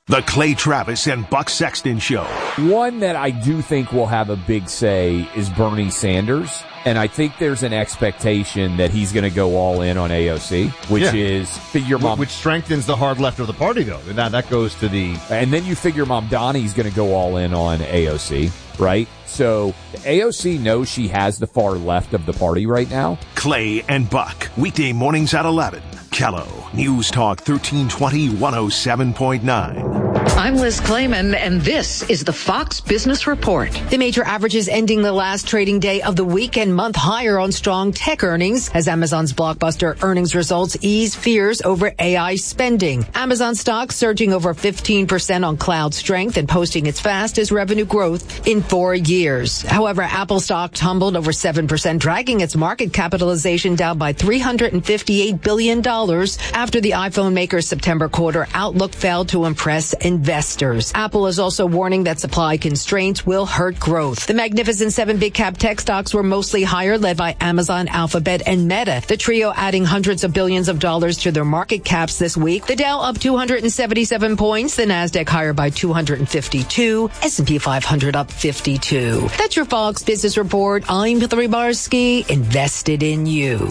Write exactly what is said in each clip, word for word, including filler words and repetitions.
The Clay Travis and Buck Sexton Show. One that I do think will have a big say is Bernie Sanders. And I think there's an expectation that he's going to go all in on A O C, which yeah. is figure mom. Which strengthens the hard left of the party, though. That, that goes to the. And then you figure Mamdani's going to go all in on A O C, right? So A O C knows she has the far left of the party right now. Clay and Buck, weekday mornings at eleven. Kello, News Talk thirteen twenty, one oh seven point nine. I'm Liz Clayman, and this is the Fox Business Report. The major averages ending the last trading day of the week and month higher on strong tech earnings as Amazon's blockbuster earnings results ease fears over A I spending. Amazon stock surging over fifteen percent on cloud strength and posting its fastest revenue growth in four years. However, Apple stock tumbled over seven percent, dragging its market capitalization down by three hundred fifty-eight billion dollars after the iPhone maker's September quarter outlook failed to impress investors. Apple is also warning that supply constraints will hurt growth. The Magnificent Seven big cap tech stocks were mostly higher, led by Amazon, Alphabet, and Meta. The trio adding hundreds of billions of dollars to their market caps this week. The Dow up two hundred seventy-seven points, the Nasdaq higher by two hundred fifty-two, S and P five hundred up fifty-two. That's your Fox Business Report. I'm Hillary Barsky, invested in you.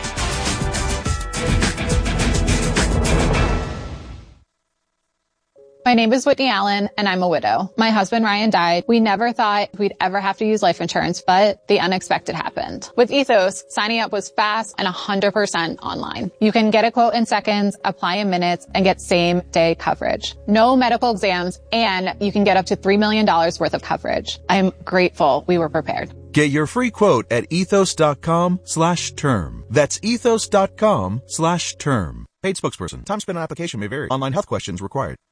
My name is Whitney Allen, and I'm a widow. My husband, Ryan, died. We never thought we'd ever have to use life insurance, but the unexpected happened. With Ethos, signing up was fast and one hundred percent online. You can get a quote in seconds, apply in minutes, and get same-day coverage. No medical exams, and you can get up to three million dollars worth of coverage. I'm grateful we were prepared. Get your free quote at ethos.com slash term. That's ethos.com slash term. Paid spokesperson. Time spent on application may vary. Online health questions required.